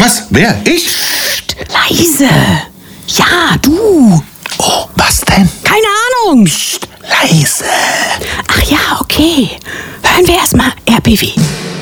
Was? Wer? Ich? Psst, leise. Ja, du. Oh, was denn? Keine Ahnung. Psst, leise. Ach ja, okay. Hören wir erstmal RBB.